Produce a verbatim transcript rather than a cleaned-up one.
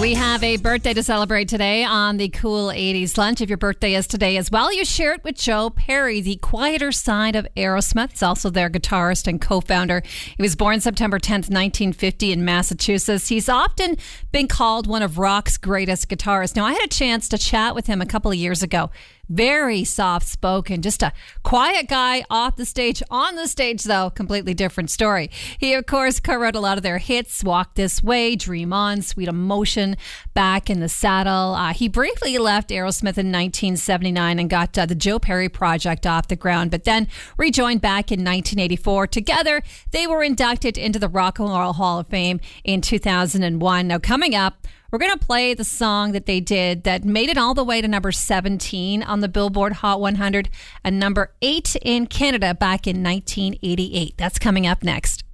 We have a birthday to celebrate today on the Cool eighties Lunch. If your birthday is today as well, you share it with Joe Perry, the quieter side of Aerosmith. He's also their guitarist and co-founder. He was born September tenth, nineteen fifty in Massachusetts. He's often been called one of rock's greatest guitarists. Now, I had a chance to chat with him a couple of years ago. Very soft-spoken, just a quiet guy off the stage. On the stage, though, completely different story. He, of course, co-wrote a lot of their hits, Walk This Way, Dream On, Sweet Emotion, Back in the Saddle. Uh, he briefly left Aerosmith in nineteen seventy-nine and got uh, the Joe Perry Project off the ground, but then rejoined back in nineteen eighty-four. Together, they were inducted into the Rock and Roll Hall of Fame in two thousand one. Now, coming up, we're going to play the song that they did that made it all the way to number seventeen on the Billboard Hot one hundred and number eight in Canada back in nineteen eighty-eight. That's coming up next.